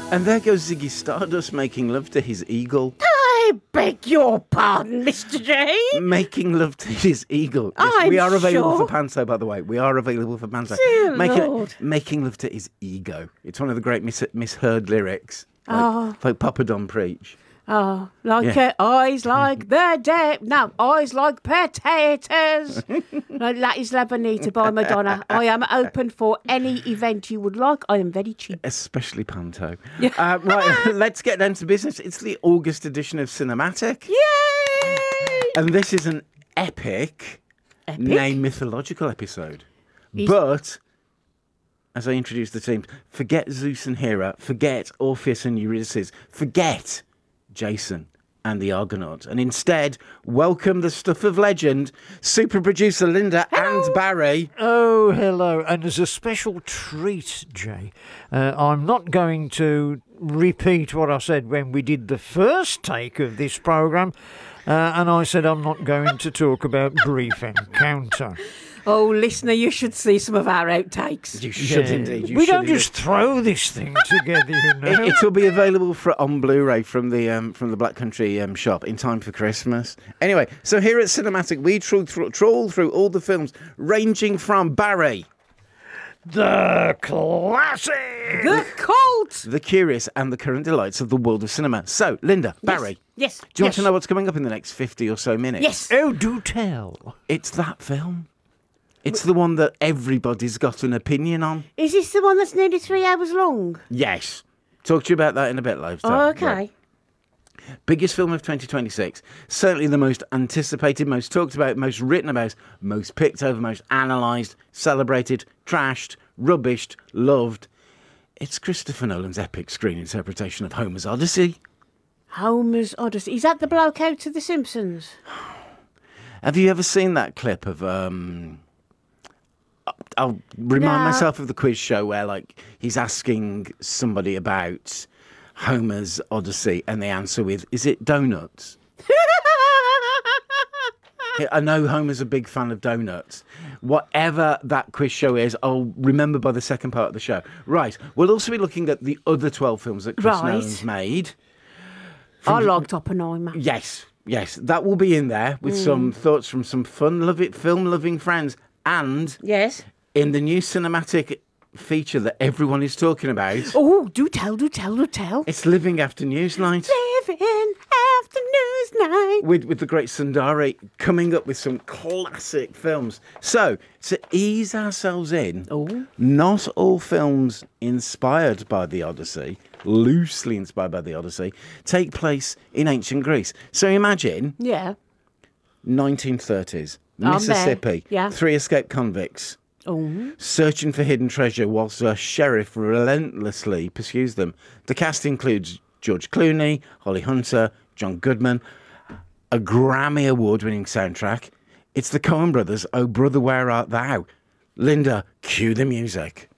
And there goes Ziggy Stardust making love to his eagle. I beg your pardon, Mr. J. Making love to his eagle. Yes, we are available sure. for Panto, by the way. We are available for Panto. Dear Lord. Making love to his ego. It's one of the great misheard lyrics. Like Papa Don Preach. Oh, like eyes like the dead. No, eyes like potatoes. No, that is La Bonita by Madonna. I am open for any event you would like. I am very cheap. Especially Panto. Right, let's get down to business. It's the August edition of Cinematic. Yay! And this is an epic, mythological episode. But, as I introduce the team, forget Zeus and Hera, forget Orpheus and Eurydice, forget Jason and the Argonauts, and instead welcome the stuff of legend, super producer Linda and Barry. Oh, hello. And as a special treat, Jay, I'm not going to repeat what I said when we did the first take of this programme, and I said I'm not going to talk about Brief Encounter. Oh, listener, you should see some of our outtakes. You should indeed. We don't just throw this thing together, you know. It will be available on Blu-ray from the Black Country shop in time for Christmas. Anyway, so here at Cinematic, we trawl through all the films, ranging from Barry, The classic! The cult! the curious, and the current delights of the world of cinema. So, Linda, Barry, Yes. do you want to know what's coming up in the next 50 or so minutes? Yes. Oh, do tell. It's that film. It's the one that everybody's got an opinion on. Is this the one that's nearly 3 hours long? Yes. Talk to you about that in a bit, Live. Oh, okay. Right. Biggest film of 2026. Certainly the most anticipated, most talked about, most written about, most picked over, most analysed, celebrated, trashed, rubbished, loved. It's Christopher Nolan's epic screen interpretation of Homer's Odyssey. Homer's Odyssey. Is that the bloke out of The Simpsons? Have you ever seen that clip of... I'll remind myself of the quiz show where, like, he's asking somebody about Homer's Odyssey and they answer with, is it donuts? I know Homer's a big fan of donuts. Whatever that quiz show is, I'll remember by the second part of the show. Right. We'll also be looking at the other 12 films that Chris Nolan's made. I liked Oppenheimer. Yes. That will be in there with some thoughts from some film-loving friends. And Yes. in the new cinematic feature that everyone is talking about, Oh, do tell. it's Living After Newsnight. Living after Newsnight. With the great Sundari coming up with some classic films. So, to ease ourselves in, not all films inspired by the Odyssey, loosely inspired by the Odyssey, take place in ancient Greece. So imagine Yeah. 1930s. I'm Mississippi, there. Yeah. 3 escaped convicts, Oh. searching for hidden treasure whilst a sheriff relentlessly pursues them. The cast includes George Clooney, Holly Hunter, John Goodman, a Grammy Award-winning soundtrack. It's the Coen brothers, Oh Brother, Where Art Thou? Linda, cue the music.